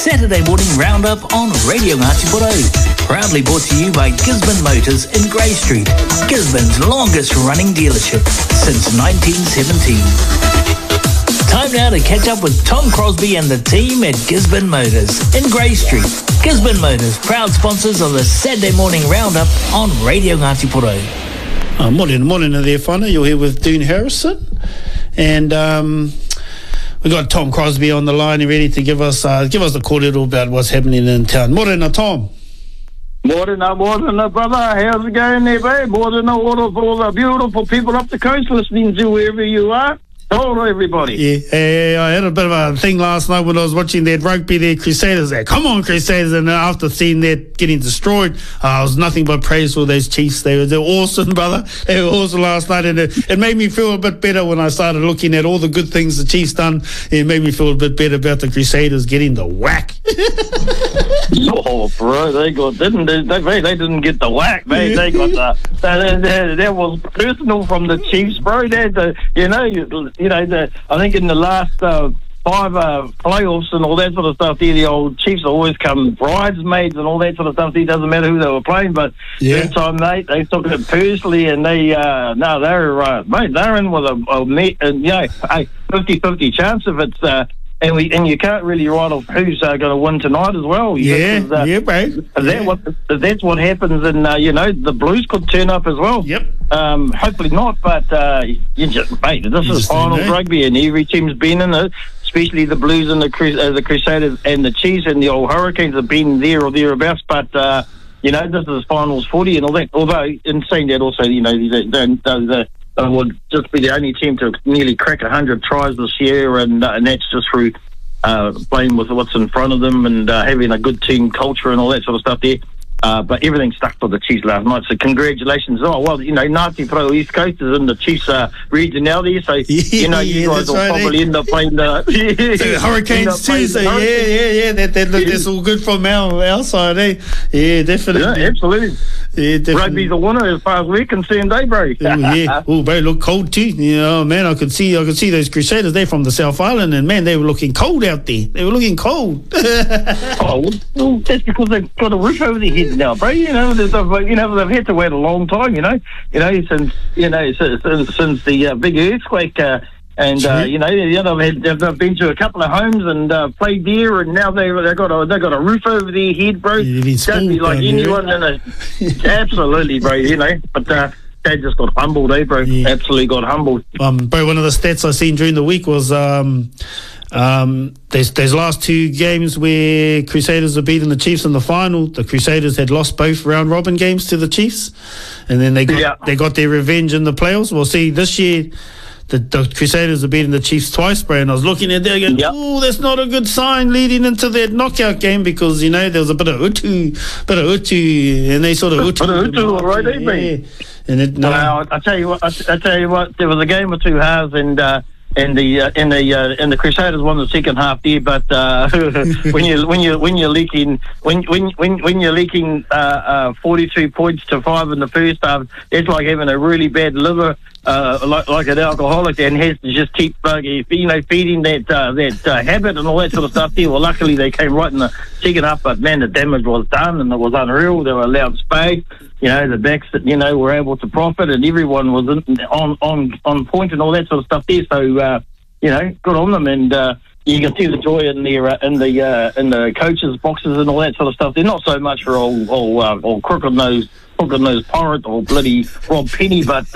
Saturday morning roundup on Radio Ngāti Porou. Proudly brought to you by Gisborne Motors in Grey Street, Gisborne's longest running dealership since 1917. Time now to catch up with Tom Crosby and the team at Gisborne Motors in Grey Street. Gisborne Motors, proud sponsors of the Saturday morning roundup on Radio Ngāti Porou. Morning there, whānau. You're here with Dune Harrison. And we've got Tom Crosby on the line and ready to give us a kōrero about what's happening in town. Morena, Tom. Morena, brother. How's it going there, babe? Morena, all the beautiful people up the coast listening to wherever you are. Hello, everybody. Yeah, I had a bit of a thing last night when I was watching that rugby there, Crusaders there. Come on, Crusaders. And after seeing that getting destroyed, it was nothing but praise for those Chiefs. They were awesome, brother. They were awesome last night. And it made me feel a bit better when I started looking at all the good things the Chiefs done. It made me feel a bit better about the Crusaders getting the whack. Oh, bro, they didn't get the whack, mate. They got that was personal from the Chiefs, bro. I think in the last 5 playoffs and all that sort of stuff, the old Chiefs always come bridesmaids and all that sort of stuff. It doesn't matter who they were playing, but this time, mate, they took it personally, and they're in with a 50-50 chance of it. And you can't really write off who's going to win tonight as well. Mate. That's what happens, and the Blues could turn up as well. Yep. Hopefully not, but this is finals rugby, and every team's been in it. Especially the Blues and the Crusaders and the Chiefs and the old Hurricanes have been there or thereabouts. But this is finals footy and all that. Although in saying that, also they would just be the only team to nearly crack 100 tries this year, and that's just through playing with what's in front of them and having a good team culture and all that sort of stuff there. But everything stuck for the Chiefs last night, so congratulations. Ngāti Porou East Coast is in the Chiefs region now there, so you guys will probably end up playing the Hurricanes too, so that's all good from our side, eh? Yeah, definitely. Yeah, absolutely. Yeah, definitely. Rugby's a winner as far as we're concerned, eh, bro? Bro, look cold too. Man, I could see those Crusaders there from the South Island, and man, they were looking cold out there. They were looking cold. That's because they've got a roof over their heads now, bro. They've had to wait a long time. Since the big earthquake, they've been to a couple of homes and played there, and now they've got a roof over their head, bro. Don't be like anyone in a absolutely, bro. But they just got humbled, eh, bro? Yeah. Absolutely got humbled. Bro, one of the stats I seen during the week was there's last 2 games where Crusaders have beaten the Chiefs in the final. The Crusaders had lost both round robin games to the Chiefs, and then they got their revenge in the playoffs. Well, see, this year the Crusaders have beaten the Chiefs twice, bro, and I was looking at there going, that's not a good sign leading into that knockout game, because there was a bit of utu, and they sort of utu, right, eh, and I tell you what, there was a game of 2 halves, and the Crusaders won the second half there, but when you're leaking 42 points to 5 in the first half, it's like having a really bad liver, like an alcoholic, and has to just keep feeding that habit and all that sort of stuff there. Well, luckily they came right in the second half, but man, the damage was done and it was unreal. They were allowed spade. The backs that were able to profit, and everyone was on point and all that sort of stuff there. So good on them, and you can see the joy in the coaches' boxes and all that sort of stuff. They're not so much for old crooked nose pirate or bloody Rob Penny, but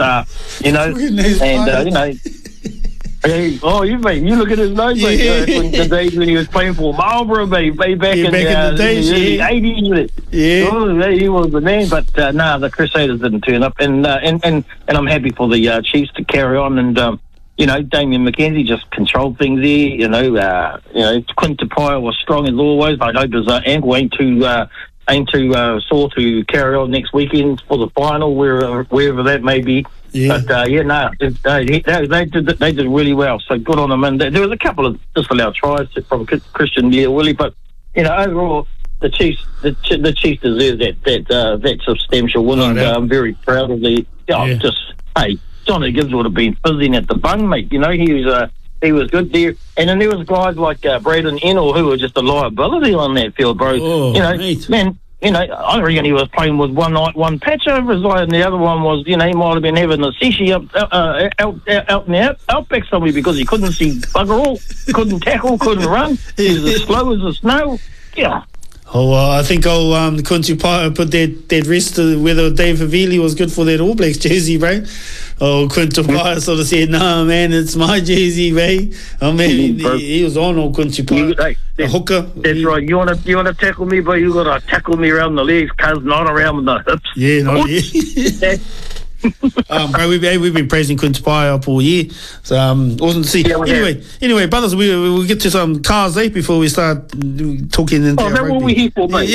you look at his nose, the days when he was playing for Marlborough, back in the days, early 80s. He was the man, but the Crusaders didn't turn up, and I'm happy for the Chiefs to carry on, and Damien McKenzie just controlled things there. Quint Tupaia was strong as always. I hope his ankle ain't too sore to carry on next weekend for the final, wherever that may be. Yeah. But they did really well. So good on them. And there was a couple of disallowed tries from Christian Willie, but overall the Chiefs deserve that substantial win. And I'm very proud of Johnny Gibbs would have been fizzing at the bung, mate. He was He was good there. And then there was guys like Braden Ennell who were just a liability on that field, bro. Oh, mate. Man, I reckon he was playing with one night, one patch over his eye, and the other one was, he might have been having a session out in the outback somewhere because he couldn't see bugger all, couldn't tackle, couldn't run. He was as slow as the snow. Yeah. Oh, I think Kunti Paia put that rest whether Dave Havili was good for that All Blacks jersey, bro. Oh, Kunti Paia sort of said, "Nah, man, it's my jersey, bro." I mean, he was on all Kunti Paia. A hooker. That's right. You want to tackle me, but you got to tackle me around the legs, cuz not around the hips. Yeah, not bro, we've been praising Kunti Paia up all year, so awesome to see. Yeah, anyway, brothers, we'll get to some cars before we start talking into that's what we're here for, mate.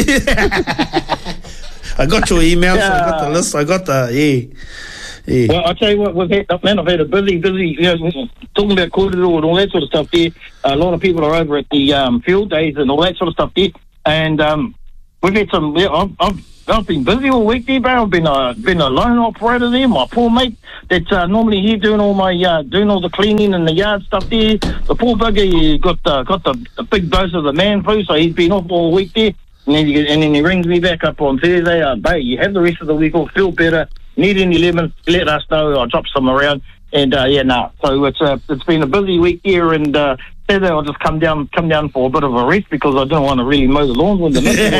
I got your email, so I got the list. I got the Yeah. Well, I'll tell you what, I've had a busy, talking about corridor and all that sort of stuff there. A lot of people are over at the field days and all that sort of stuff there. And we've had some, I've been busy all week there, bro. I've been a loan operator there. My poor mate that's normally here doing all the cleaning and the yard stuff there. The poor bugger, he got the big dose of the man flu, so he's been off all week there. And then he rings me back up on Thursday. Mate, you have the rest of the week off, feel better. Need any lemon, let us know. I'll drop some around. And so it's been a busy week here, and Saturday I'll just come down for a bit of a rest because I don't want to really mow the lawns when the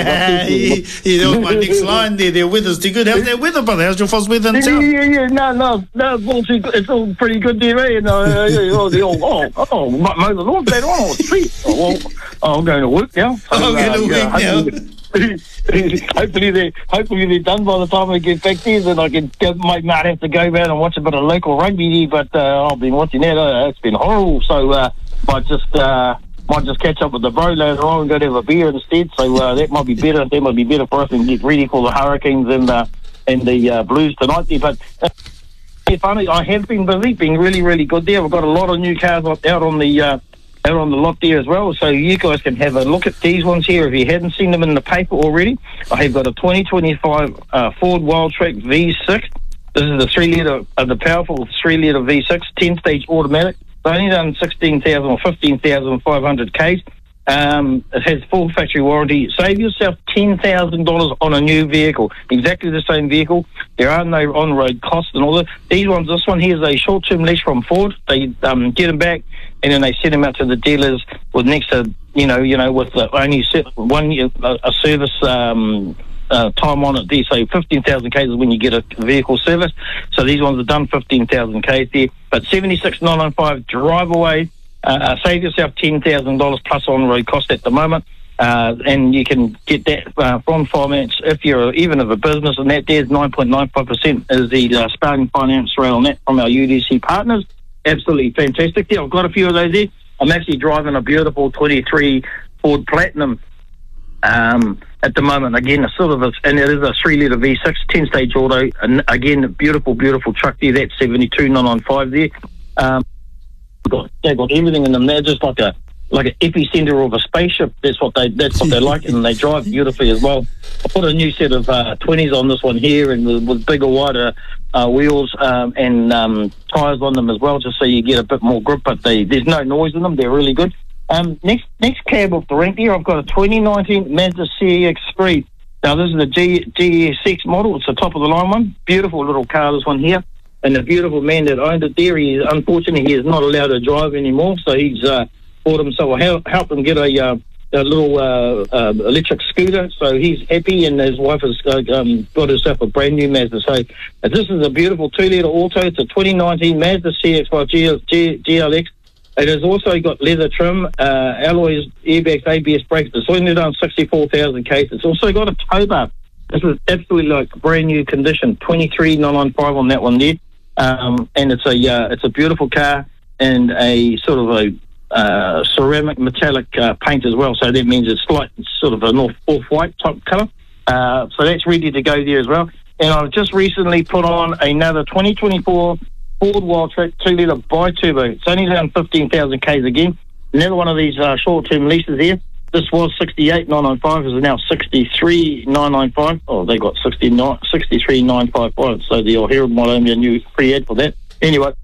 that was my next line there. Their weather's too good. How's that weather, brother? How's your false weather in town? Yeah. No, it's all pretty good there, eh? And mow the lawns later on. Sweet. I'm going to work now. So, I'm going to work now. Hopefully they're done by the time I get back there, then I might have to go around and watch a bit of local rugby there. But I've been watching that. It's been horrible. So might just catch up with the bro later on and go to have a beer instead. So that might be better. That might be better for us and get ready for the Hurricanes and the Blues tonight there. But it's funny. I have been busy, been really, really good there. I've got a lot of new cars out on the lot there as well, so you guys can have a look at these ones here if you hadn't seen them in the paper already. I have got a 2025 Ford Wildtrak V6. This is the powerful 3-litre V6, 10-stage automatic. It's only done 16,000 or 15,500 Ks. It has full factory warranty. Save yourself $10,000 on a new vehicle. Exactly the same vehicle. There are no on-road costs and all that. This one here is a short-term lease from Ford. They get them back and then they send them out to the dealers with next to, with only 1 year a service time on it there. So 15,000 Ks is when you get a vehicle service. So these ones are done 15,000 Ks there. But 76,995 drive away. Save yourself $10,000 plus on-road cost at the moment, and you can get that from finance if you're even of a business, and that there's 9.95% is the starting finance rate on that from our UDC partners. Absolutely fantastic. Yeah, I've got a few of those there. I'm actually driving a beautiful 23 Ford Platinum at the moment. Again, and it is a 3-litre V6, 10-stage auto, and again, a beautiful truck there. That's 72,995 there. They've got everything in them. They're just like an epicenter of a spaceship. That's what they like, and they drive beautifully as well. I put a new set of 20s on this one here, and with bigger, wider wheels and tyres on them as well, just so you get a bit more grip. But there's no noise in them. They're really good. Next cab off the rank here, I've got a 2019 Mazda CX-3. Now this is the GSX model. It's the top of the line one. Beautiful little car. This one here. And the beautiful man that owned it there, unfortunately, he is not allowed to drive anymore. So he's bought himself, helped him get a little electric scooter. So he's happy, and his wife has got herself a brand new Mazda. So this is a beautiful 2-litre auto. It's a 2019 Mazda CX-5 GLX. It has also got leather trim, alloys, airbags, ABS brakes. It's only done 64,000 Ks. It's also got a tow bar. This is absolutely like brand new condition. 23,995 on that one there. And it's a beautiful car and a sort of a ceramic metallic paint as well. So that means it's sort of an off-white type colour. So that's ready to go there as well. And I've just recently put on another 2024 Ford Wildtrak 2-litre bi-turbo. It's only done 15,000 Ks again. Another one of these short-term leases here. This was 68,995. Is now 63,995. Oh, they got 63,955. So the O'Hara might owe me a new free ad for that. Anyway,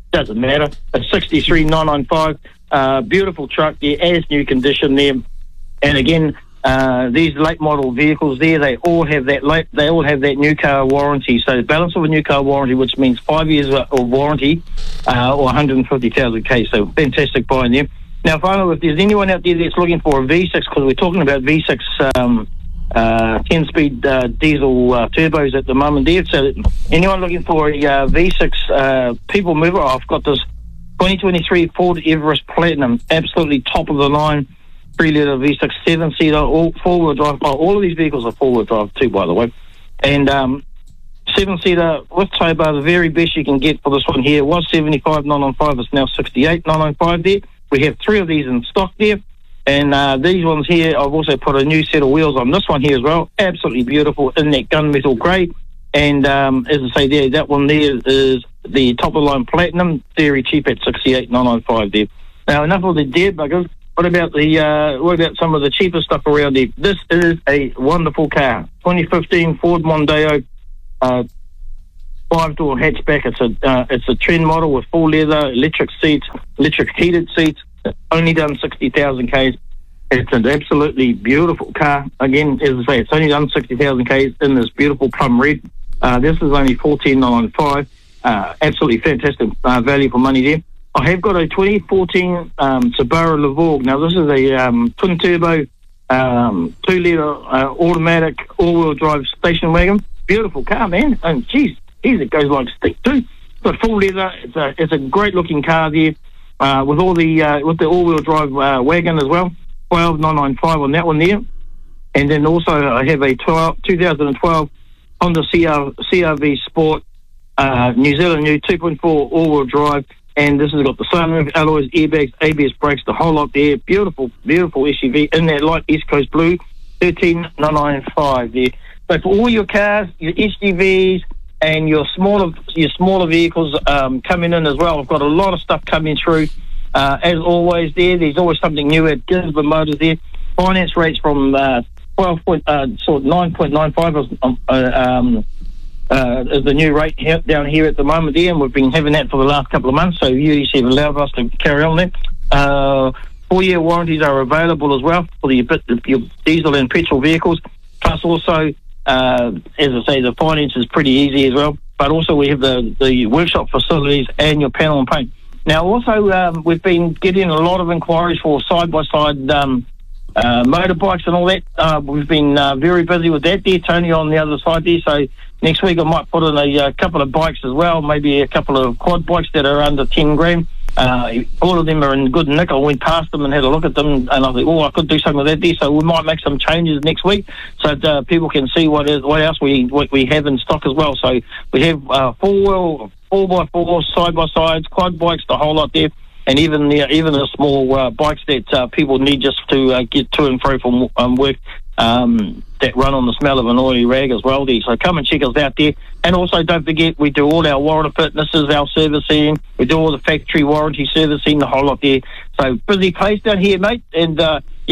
doesn't matter. A 63,995, beautiful truck there, as new condition there. And again, these late model vehicles there, they all have that new car warranty. So the balance of a new car warranty, which means 5 years of warranty, or 150,000 K. So fantastic buying there. Now, finally, if there's anyone out there that's looking for a V6, because we're talking about V6 10-speed diesel turbos at the moment there, so anyone looking for a V6 people mover, I've got this 2023 Ford Everest Platinum, absolutely top of the line, 3-litre V6 7-seater, all four-wheel drive. Oh, all of these vehicles are four-wheel drive too, by the way. And 7-seater with tow bar, the very best you can get for this one here was 75,995. It's now 68,995 there. We have 3 of these in stock there. And these ones here, I've also put a new set of wheels on this one here as well. Absolutely beautiful in that gunmetal grey. And as I say there, that one there is the top-of-the-line Platinum, very cheap at 68,995 there. Now, enough of the dead buggers. What about some of the cheaper stuff around here? This is a wonderful car. 2015 Ford Mondeo 5-door hatchback. It's a trend model with full leather, electric seats, electric heated seats. Only done 60,000 Ks. It's an absolutely beautiful car. Again, as I say, it's only done 60,000 Ks in this beautiful plum red. This is only 14,995. Absolutely fantastic value for money there. I have got a 2014 Subaru Levorg. Now, this is a twin-turbo, 2-litre automatic all-wheel drive station wagon. Beautiful car, man. And, geez, it goes like stick, too. But full leather. It's a great-looking car there with all the all-wheel drive wagon as well. 12,995 on that one there. And then also I have a 2012 Honda CR-V Sport, New Zealand new 2.4 all-wheel drive. And this has got the sunroof, alloys, airbags, ABS brakes, the whole lot there. Beautiful, beautiful SUV in that light East Coast blue, 13,995 there. So for all your cars, your SUVs, and your smaller vehicles coming in as well, I've got a lot of stuff coming through. As always, there's always something new at Gisborne Motors there. Finance rates from 9.95 is the new rate down here at the moment there, and we've been having that for the last couple of months, so UEC have allowed us to carry on there. 4-year warranties are available as well for your diesel and petrol vehicles, plus also, as I say, the finance is pretty easy as well, but also we have the workshop facilities and your panel and paint. Now also, we've been getting a lot of inquiries for side-by-side motorbikes and all that. We've been very busy with that there, Tony, on the other side there, so next week I might put in a couple of bikes as well, maybe a couple of quad bikes that are under 10 grand. All of them are in good nick. I went past them and had a look at them, and I thought, I could do something with that there, so we might make some changes next week so that people can see what else we have in stock as well. So we have 4x4, side-by-sides, quad bikes, the whole lot there. And even the small bikes that people need just to get to and fro from work, that run on the smell of an oily rag as well there. So come and check us out there. And also don't forget, we do all our warranty fitnesses, our servicing. We do all the factory warranty servicing, the whole lot there. So busy place down here, mate. And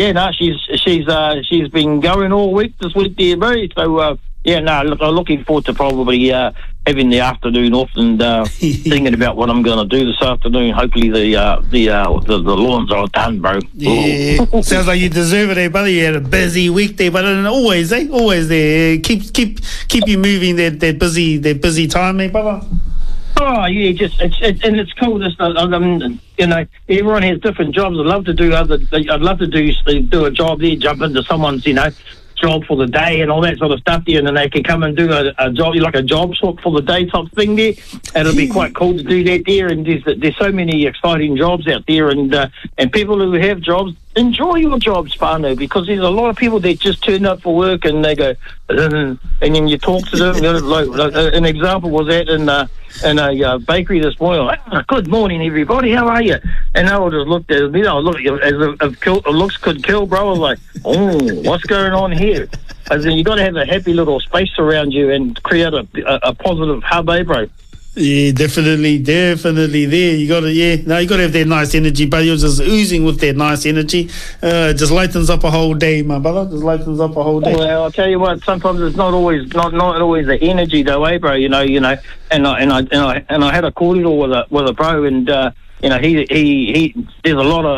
she's been going all week this week there, bro. So I'm looking forward to probably having the afternoon off and thinking about what I'm going to do this afternoon. Hopefully the lawns are done, bro. Yeah, sounds like you deserve it, brother. You had a busy week there, but always there. Keep you moving that busy time, brother. Oh yeah, it's cool. Everyone has different jobs. I'd love to do a job there, jump into someone's job for the day and all that sort of stuff there, and then they can come and do a job, like a job swap for the day type thing there, and it'll be quite cool to do that there. And there's so many exciting jobs out there, and people who have jobs, enjoy your jobs, whānau, because there's a lot of people that just turn up for work and they go, and then you talk to them. Like an example was that in a bakery this morning. Good morning, everybody. How are you? And I just looked at me. Look, as if looks could kill, bro. I was like, what's going on here? I said, you got to have a happy little space around you and create a positive hub, bro. Yeah, definitely there. You got to, you got to have that nice energy, but you're just oozing with that nice energy. Just lightens up a whole day, my brother. Just lightens up a whole day. Well, I'll tell you what. Sometimes it's not always the energy, though, bro. You know. And I had a cordial with a bro, and he there's a lot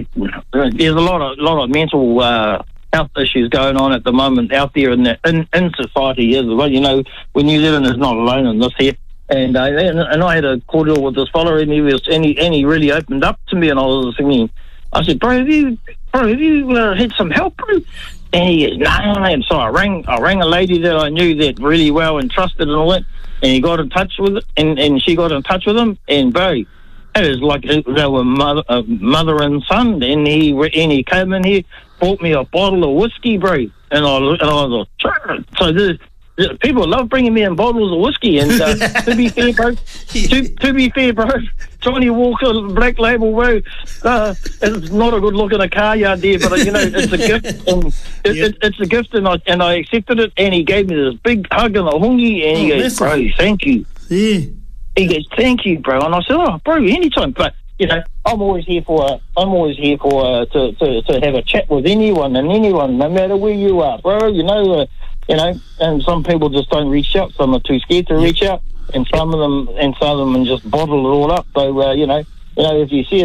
of mental health issues going on at the moment out there in society as well. You know, when New Zealand is not alone in this here. And I had a cordial with this fella, and he really opened up to me, and I was thinking, I said, bro, have you had some help, bro? And he goes, no. And so I rang a lady that I knew that really well and trusted and all that, and he got in touch with it, and she got in touch with him, and bro, it was like they were mother and son, and he came in here, bought me a bottle of whiskey, bro, and I was like, sure. So this. People love bringing me in bottles of whiskey, and to be fair, bro, Johnny Walker Black Label, bro, it's not a good look in a car yard there, but it's a gift, and it's a gift, and I accepted it, and he gave me this big hug and a hungy, and he goes, bro, thank you. Yeah. He goes, thank you, bro, and I said, oh, bro, anytime, but I'm always here to have a chat with anyone, no matter where you are, bro. And some people just don't reach out. Some are too scared to reach out, and some of them just bottle it all up. So if you see